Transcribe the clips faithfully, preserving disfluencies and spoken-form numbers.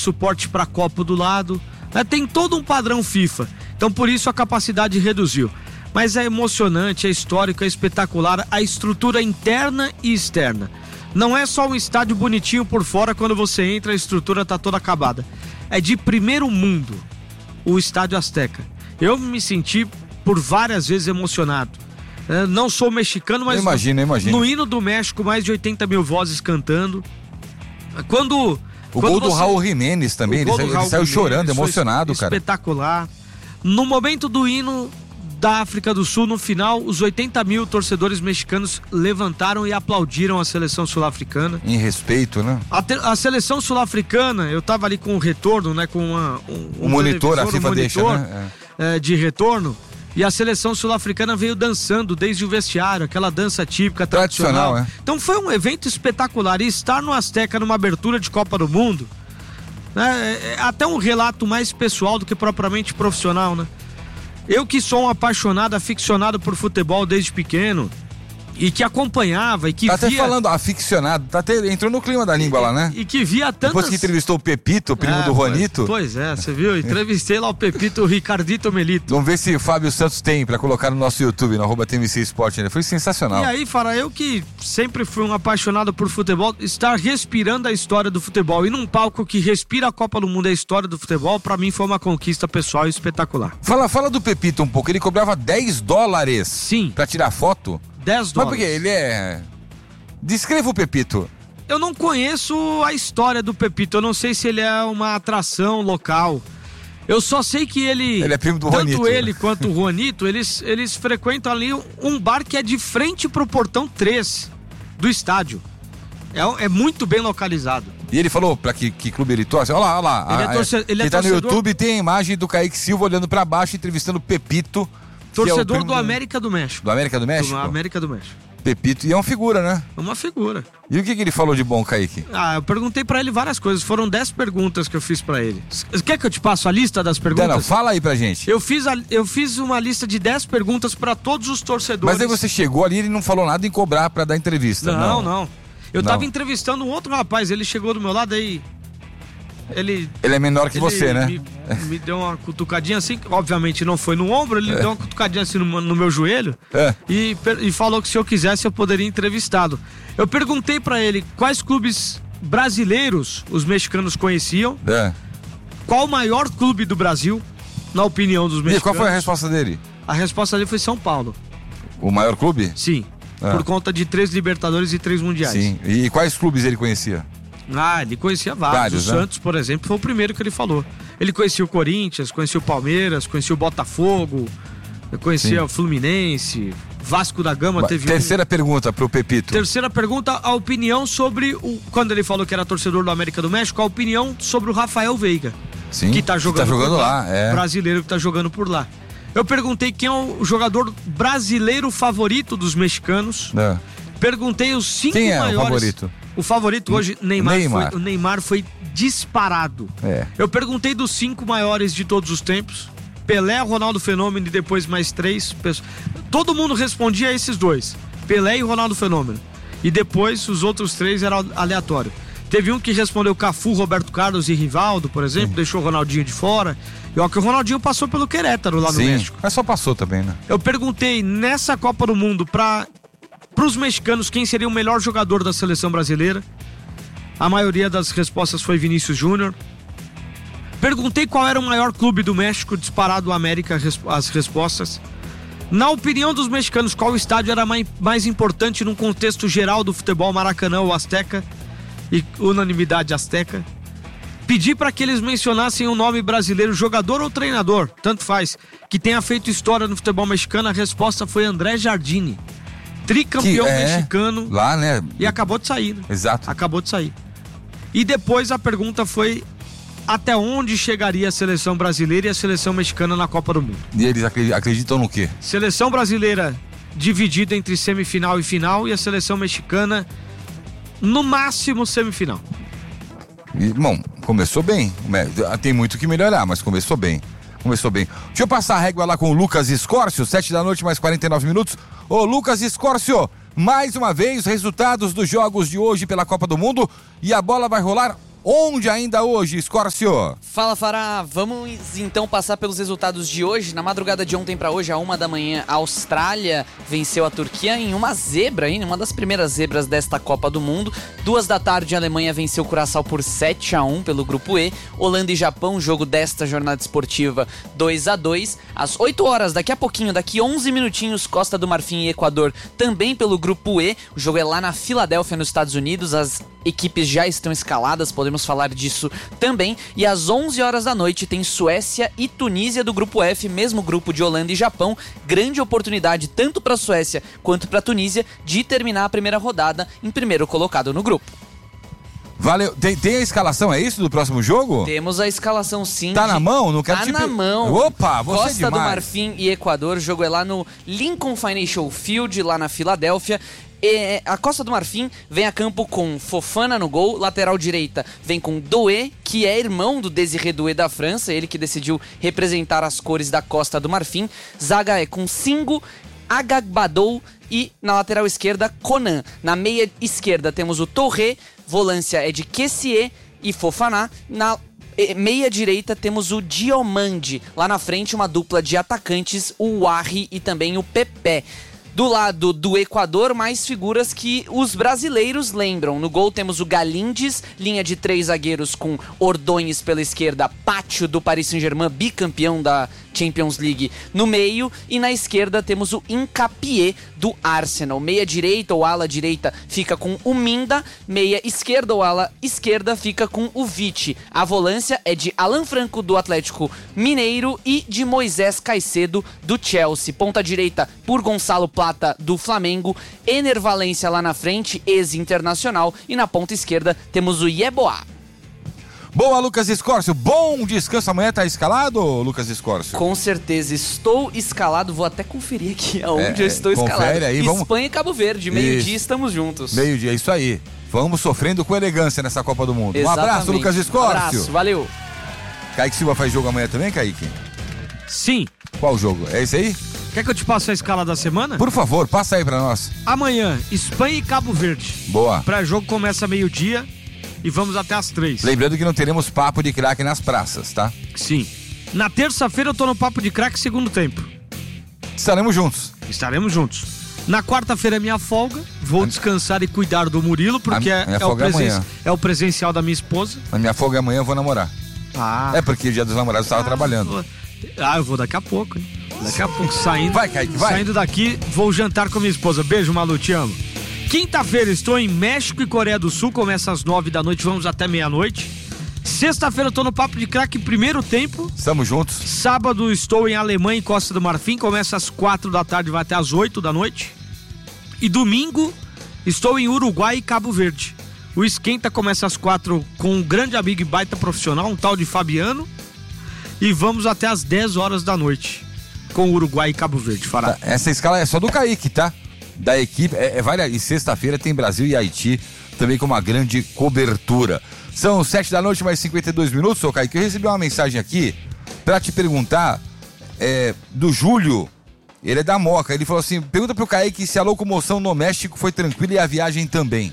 suporte para copo do lado, né? Tem todo um padrão FIFA, então por isso a capacidade reduziu. Mas é emocionante, é histórico, é espetacular a estrutura interna e externa. Não é só um estádio bonitinho por fora, quando você entra a estrutura tá toda acabada. É de primeiro mundo o Estádio Azteca. Eu me senti por várias vezes emocionado. É, não sou mexicano, mas imagina, imagina. No hino do México, mais de oitenta mil vozes cantando. Quando O quando gol do você... Raul Jiménez também, ele, ele saiu Jiménez, chorando, emocionado, cara. Espetacular. No momento do hino da África do Sul, no final, os oitenta mil torcedores mexicanos levantaram e aplaudiram a seleção sul-africana. Em respeito, né? A, te, a seleção sul-africana, eu tava ali com o retorno, né? Com uma, um, um, um monitor, a FIFA um monitor, deixa, né? É. É, de retorno. E a seleção sul-africana veio dançando desde o vestiário, aquela dança típica, tradicional. tradicional é. Então foi um evento espetacular. E estar no Azteca numa abertura de Copa do Mundo, né, é até um relato mais pessoal do que propriamente profissional, né? Eu que sou um apaixonado, aficionado por futebol desde pequeno, e que acompanhava e que tá via... até falando aficionado, tá até, entrou no clima da língua e, lá, né? E que via tantas... Depois que entrevistou o Pepito, o primo é, do Juanito. Pois, pois é, você viu? Entrevistei lá o Pepito, o Ricardito Melito. Vamos ver se o Fábio Santos tem pra colocar no nosso YouTube, no arroba T M C Esporte, né? Foi sensacional. E aí, Fara, eu que sempre fui um apaixonado por futebol, estar respirando a história do futebol e num palco que respira a Copa do Mundo e a história do futebol, pra mim foi uma conquista pessoal espetacular. Fala, fala do Pepito um pouco, ele cobrava dez dólares. Sim. Pra tirar foto. dez dólares. Mas por quê? Ele é... Descreva o Pepito. Eu não conheço a história do Pepito, eu não sei se ele é uma atração local. Eu só sei que ele... Ele é primo do tanto Juanito. Tanto ele quanto o Juanito, eles, eles frequentam ali um bar que é de frente pro portão três do estádio. É, é muito bem localizado. E ele falou pra que, que clube ele torce? Olha lá, olha lá. Ele é, torce... ele Quem é tá torcedor... no YouTube tem a imagem do Kaique Silva olhando pra baixo, entrevistando o Pepito. Torcedor é do América do México. Do América do México? Do América do México. Pepito, e é uma figura, né? Uma figura. E o que, que ele falou de bom, Kaique? Ah, eu perguntei pra ele várias coisas, foram dez perguntas que eu fiz pra ele. Quer que eu te passe a lista das perguntas? Não, não, fala aí pra gente. Eu fiz, a, eu fiz uma lista de dez perguntas pra todos os torcedores. Mas aí você chegou ali e ele não falou nada em cobrar pra dar entrevista. Não, não. não. Eu não. tava entrevistando um outro rapaz, ele chegou do meu lado aí... Ele, ele é menor que você, né? Me, me deu uma cutucadinha assim, obviamente não foi no ombro, ele é. deu uma cutucadinha assim no, no meu joelho é. e, e falou que se eu quisesse eu poderia entrevistá-lo. Eu perguntei pra ele quais clubes brasileiros os mexicanos conheciam, é. qual o maior clube do Brasil, na opinião dos mexicanos. E qual foi a resposta dele? A resposta dele foi São Paulo. O maior clube? Sim, é. por conta de três Libertadores e três Mundiais. Sim, e quais clubes ele conhecia? Ah, ele conhecia vários. vários o né? Santos, por exemplo, foi o primeiro que ele falou. Ele conhecia o Corinthians, conhecia o Palmeiras, conhecia o Botafogo, conhecia Sim. o Fluminense, Vasco da Gama. Ba- teve Terceira um... pergunta pro Pepito. Terceira pergunta, a opinião sobre o... Quando ele falou que era torcedor do América do México, a opinião sobre o Rafael Veiga. Sim, que tá jogando, que tá jogando lá, lá é. brasileiro que tá jogando por lá. Eu perguntei quem é o jogador brasileiro favorito dos mexicanos. É. Perguntei os cinco quem é maiores... o favorito? O favorito hoje, Neymar, Neymar. Foi, o Neymar foi disparado. É. Eu perguntei dos cinco maiores de todos os tempos. Pelé, Ronaldo Fenômeno e depois mais três pessoas. Todo mundo respondia a esses dois. Pelé e Ronaldo Fenômeno. E depois os outros três eram aleatório. Teve um que respondeu Cafu, Roberto Carlos e Rivaldo, por exemplo. Sim. Deixou o Ronaldinho de fora. E ó, que o Ronaldinho passou pelo Querétaro lá no Sim, México. mas só passou também, né? Eu perguntei nessa Copa do Mundo pra... Para os mexicanos, quem seria o melhor jogador da seleção brasileira? A maioria das respostas foi Vinícius Júnior. Perguntei qual era o maior clube do México, disparado América, as respostas. Na opinião dos mexicanos, qual estádio era mais, mais importante num contexto geral do futebol? Maracanã ou Azteca? E unanimidade Azteca. Pedi para que eles mencionassem um nome brasileiro, jogador ou treinador, tanto faz, que tenha feito história no futebol mexicano. A resposta foi André Jardine. Tricampeão é, mexicano. Lá, né? E acabou de sair, né? Exato. Acabou de sair. E depois a pergunta foi até onde chegaria a seleção brasileira e a seleção mexicana na Copa do Mundo. E eles acreditam no quê? Seleção brasileira dividida entre semifinal e final e a seleção mexicana no máximo semifinal. E, bom, começou bem. Tem muito que melhorar, mas começou bem. Começou bem. Deixa eu passar a régua lá com o Lucas Escórcio, sete da noite, mais quarenta e nove minutos. Ô, Lucas Escórcio, mais uma vez, resultados dos jogos de hoje pela Copa do Mundo e a bola vai rolar Onde ainda hoje, Escórcio? Fala, Fará. Vamos então passar pelos resultados de hoje. Na madrugada de ontem para hoje, à uma da manhã, a Austrália venceu a Turquia em uma zebra, hein? Uma das primeiras zebras desta Copa do Mundo. Duas da tarde, a Alemanha venceu o Curaçao por sete a um pelo Grupo E. Holanda e Japão, jogo desta jornada esportiva, dois a dois. Às oito horas, daqui a pouquinho, daqui onze minutinhos, Costa do Marfim e Equador, também pelo Grupo E. O jogo é lá na Filadélfia, nos Estados Unidos. As equipes já estão escaladas, podemos falar disso também. E às onze horas da noite tem Suécia e Tunísia do Grupo F, mesmo grupo de Holanda e Japão. Grande oportunidade tanto para a Suécia quanto para a Tunísia de terminar a primeira rodada em primeiro colocado no grupo. Valeu. Tem, tem a escalação, é isso, do próximo jogo? Temos a escalação, sim. Tá de... na mão? Não quero Tá te... na mão. Opa, você Costa é demais. do Marfim e Equador. O jogo é lá no Lincoln Financial Field, lá na Filadélfia. E a Costa do Marfim vem a campo com Fofana no gol, lateral direita vem com Doué, que é irmão do Désiré Doué da França, ele que decidiu representar as cores da Costa do Marfim. Zaga é com Singo, Agagbadou e na lateral esquerda Conan. Na meia esquerda temos o Torré, volância é de Kessié e Fofana. Na meia direita temos o Diomande. Lá na frente uma dupla de atacantes, o Warri e também o Pepe. Do lado do Equador, mais figuras que os brasileiros lembram. No gol temos o Galindes, linha de três zagueiros com Ordóñez pela esquerda, Pátio do Paris Saint-Germain, bicampeão da Champions League, no meio. E na esquerda temos o Hincapié do Arsenal. Meia direita ou ala direita fica com o Minda, meia esquerda ou ala esquerda fica com o Vitti. A volância é de Alan Franco do Atlético Mineiro e de Moisés Caicedo do Chelsea. Ponta direita por Gonçalo Plata do Flamengo, Ener Valencia lá na frente, ex-internacional, e na ponta esquerda temos o Yeboah. Boa, Lucas Escórcio. Bom descanso. Amanhã tá escalado, Lucas Escórcio? Com certeza, estou escalado. Vou até conferir aqui aonde é, eu estou escalado. Aí, vamos... Espanha e Cabo Verde, meio-dia estamos juntos. Meio-dia, isso aí. Vamos sofrendo com elegância nessa Copa do Mundo. Exatamente. Um abraço, Lucas Escórcio. Um abraço, valeu. Kaique Silva faz jogo amanhã também, Kaique? Sim. Qual jogo? É esse aí? Quer que eu te passe a escala da semana? Por favor, passa aí pra nós. Amanhã, Espanha e Cabo Verde. Boa. Pré-jogo começa meio-dia e vamos até às três. Lembrando que não teremos papo de craque nas praças, tá? Sim. Na terça-feira eu tô no papo de craque segundo tempo. Estaremos juntos. Estaremos juntos. Na quarta-feira é minha folga. Vou a... descansar e cuidar do Murilo, porque a é, é, o presen... é o presencial da minha esposa. Na minha folga amanhã eu vou namorar. Ah. É porque o dia dos namorados eu estava ah, trabalhando. Vou... Ah, eu vou daqui a pouco, hein? Daqui a pouco, saindo. Vai, Kaique, vai. Saindo daqui, vou jantar com minha esposa. Beijo, Malu, te amo. Quinta-feira estou em México e Coreia do Sul, começa às nove da noite, vamos até meia-noite. Sexta-feira eu tô no Papo de Craque, primeiro tempo. Estamos juntos. Sábado estou em Alemanha e Costa do Marfim, começa às quatro da tarde, vai até às oito da noite. E domingo estou em Uruguai e Cabo Verde. O esquenta começa às quatro com um grande amigo e baita profissional, um tal de Fabiano. E vamos até às dez horas da noite com Uruguai e Cabo Verde, Fará. Essa escala é só do Kaique, tá? Da equipe, é, é várias. E sexta-feira tem Brasil e Haiti também com uma grande cobertura. São sete da noite, mais cinquenta e dois minutos, ô Kaique. Eu recebi uma mensagem aqui pra te perguntar é, do Júlio. Ele é da Moca. Ele falou assim: pergunta pro Kaique se a locomoção no México foi tranquila e a viagem também.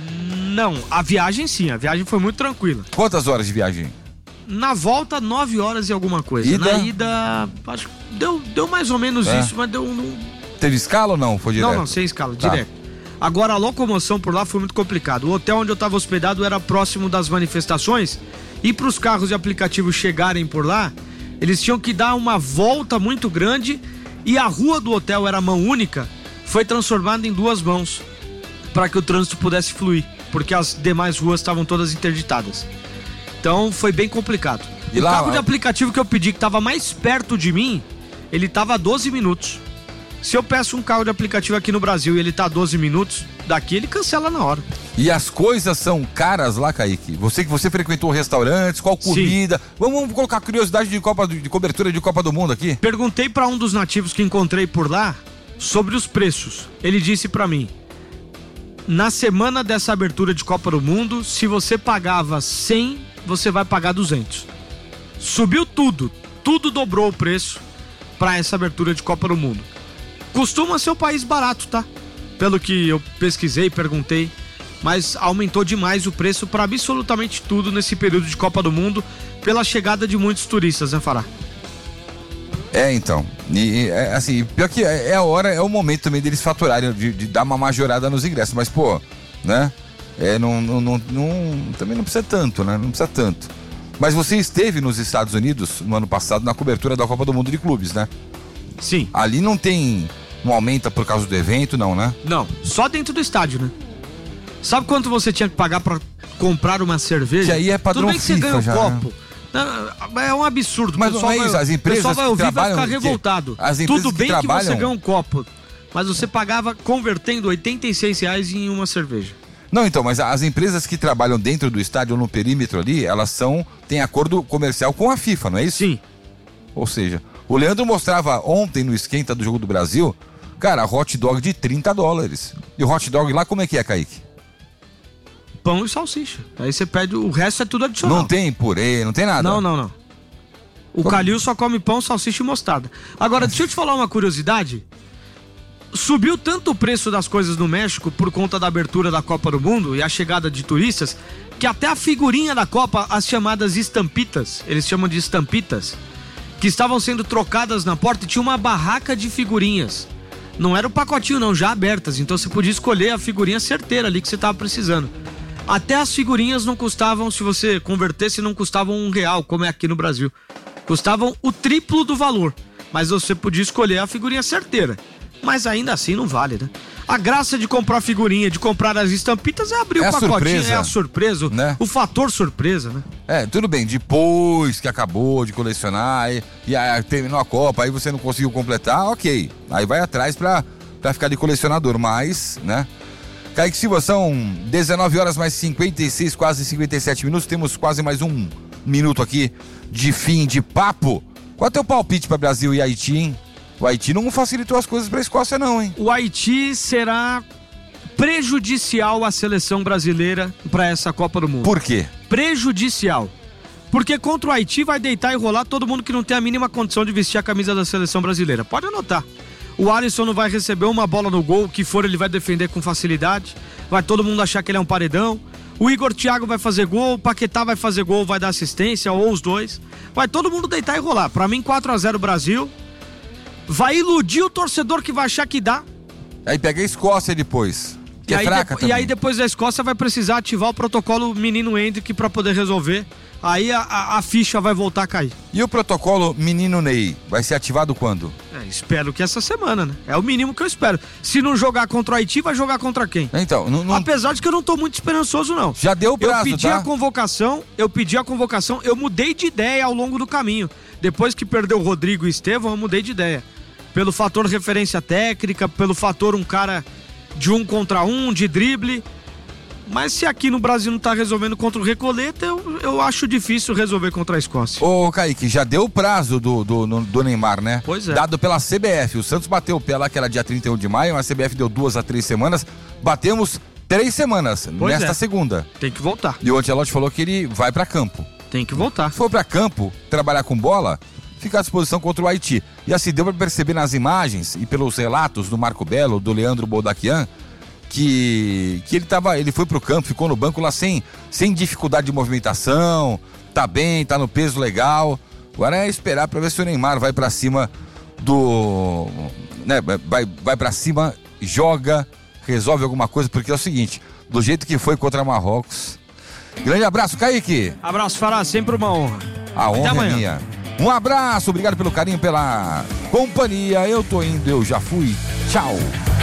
Não, a viagem sim, a viagem foi muito tranquila. Quantas horas de viagem? Na volta, nove horas e alguma coisa. Ida? Na ida, acho que deu, deu mais ou menos é. isso, mas deu... Não... Teve escala ou não? Foi direto? Não, não, sem escala, tá. direto. Agora, a locomoção por lá foi muito complicado. O hotel onde eu estava hospedado era próximo das manifestações e para os carros de aplicativo chegarem por lá, eles tinham que dar uma volta muito grande e a rua do hotel era mão única, foi transformada em duas mãos para que o trânsito pudesse fluir, porque as demais ruas estavam todas interditadas. Então foi bem complicado. E o lá, carro de aplicativo que eu pedi, que estava mais perto de mim, ele estava a doze minutos. Se eu peço um carro de aplicativo aqui no Brasil e ele tá a doze minutos, daqui ele cancela na hora. E as coisas são caras lá, Kaique? Você que você frequentou restaurantes, qual comida? Vamos, vamos colocar curiosidade de, Copa, de cobertura de Copa do Mundo aqui? Perguntei para um dos nativos que encontrei por lá sobre os preços. Ele disse para mim: na semana dessa abertura de Copa do Mundo, se você pagava cem, você vai pagar duzentos. Subiu tudo, tudo dobrou o preço para essa abertura de Copa do Mundo. Costuma ser um país barato, tá? Pelo que eu pesquisei, perguntei. mas aumentou demais o preço para absolutamente tudo nesse período de Copa do Mundo, pela chegada de muitos turistas, né, Fará? É, então, e, é, assim, pior que é, é a hora, é o momento também deles faturarem, de, de dar uma majorada nos ingressos, mas pô, né, é, não, não, não, não, também não precisa tanto, né, não precisa tanto. Mas você esteve nos Estados Unidos no ano passado na cobertura da Copa do Mundo de Clubes, né? Sim. Ali não tem, não aumenta por causa do evento, não, né? Não, só dentro do estádio, né? Sabe quanto você tinha que pagar pra comprar uma cerveja? Que aí é padrão Tudo bem que FIFA você ganha um já, copo. Né? Não, é um absurdo. Mas não é isso, as empresas o pessoal vai que ouvir e vai trabalham, ficar revoltado. as empresas Tudo que bem que, trabalham- você ganha um copo, mas você pagava convertendo oitenta e seis reais em uma cerveja. Não, então, mas as empresas que trabalham dentro do estádio ou no perímetro ali, elas são, têm acordo comercial com a FIFA, não é isso? Sim. Ou seja, o Leandro mostrava ontem no esquenta do Jogo do Brasil, cara, hot dog de trinta dólares. E o hot dog lá como é que é, Kaique? Pão e salsicha. Aí você pede, o resto é tudo adicional. Não tem purê, não tem nada. Não, não, não. O Calil só come pão, salsicha e mostarda. Agora, deixa eu te falar uma curiosidade. Subiu tanto o preço das coisas no México por conta da abertura da Copa do Mundo e a chegada de turistas, que até a figurinha da Copa, as chamadas estampitas, eles chamam de estampitas, que estavam sendo trocadas na porta, e tinha uma barraca de figurinhas. Não era o pacotinho não, já abertas, então você podia escolher a figurinha certeira ali que você estava precisando. Até as figurinhas não custavam, se você convertesse, não custavam um real, como é aqui no Brasil. Custavam o triplo do valor, mas você podia escolher a figurinha certeira. Mas ainda assim não vale, né? A graça de comprar figurinha, de comprar as estampitas é abrir É o a pacotinho, surpresa, é a surpresa, né? O fator surpresa, né? É, tudo bem, depois que acabou de colecionar e, e aí terminou a Copa, aí você não conseguiu completar, ok. Aí vai atrás pra, pra ficar de colecionador, mas, né? Kaique Silva, são dezenove horas mais cinquenta e seis, quase cinquenta e sete minutos, temos quase mais um minuto aqui de fim de papo. Qual é o teu palpite pra Brasil e Haiti, hein? O Haiti não facilitou as coisas pra Escócia não, hein? O Haiti será prejudicial à seleção brasileira para essa Copa do Mundo. Por quê? Prejudicial. Porque contra o Haiti vai deitar e rolar todo mundo que não tem a mínima condição de vestir a camisa da seleção brasileira. Pode anotar. O Alisson não vai receber uma bola no gol, o que for ele vai defender com facilidade. Vai todo mundo achar que ele é um paredão. O Igor Thiago vai fazer gol, o Paquetá vai fazer gol, vai dar assistência, ou os dois. Vai todo mundo deitar e rolar. Pra mim, quatro a zero Brasil. Vai iludir o torcedor que vai achar que dá. Aí pega a Escócia depois, que E é aí, fraca de- também. e aí depois da Escócia vai precisar ativar o protocolo Menino Hendrick pra poder resolver. Aí a, a, a ficha vai voltar a cair. E o protocolo Menino Ney, vai ser ativado quando? É, espero que essa semana, né? É o mínimo que eu espero. Se não jogar contra o Haiti, vai jogar contra quem? Então, não, não- Apesar de que eu não tô muito esperançoso, não. já deu o prazo, Eu pedi tá? a convocação, eu pedi a convocação, eu mudei de ideia ao longo do caminho. Depois que perdeu o Rodrigo e o Estevão, eu mudei de ideia. Pelo fator referência técnica, pelo fator um cara de um contra um, de drible. Mas se aqui no Brasil não tá resolvendo contra o Recoleta, eu, eu acho difícil resolver contra a Escócia. Ô, Kaique, já deu o prazo do, do, no- do Neymar, né? Pois é. Dado pela C B F. O Santos bateu o pé lá, que era dia trinta e um de maio, a C B F deu duas a três semanas. Batemos três semanas Pois nesta é. segunda. Tem que voltar, E o Ancelotti falou que ele vai pra campo. tem que voltar. Se for pra campo, trabalhar com bola, fica à disposição contra o Haiti. E assim, deu pra perceber nas imagens e pelos relatos do Marco Belo, do Leandro Boldaquian, que, que ele tava, ele foi pro campo, ficou no banco lá sem, sem dificuldade de movimentação, tá bem, tá no peso legal. Agora é esperar pra ver se o Neymar vai pra cima do, né, vai, vai pra cima, joga, resolve alguma coisa, porque é o seguinte, do jeito que foi contra Marrocos. Grande abraço, Kaique. Abraço, Fará, sempre uma honra. A Até honra é amanhã. minha. Um abraço, obrigado pelo carinho, pela companhia. Eu tô indo, eu já fui. Tchau.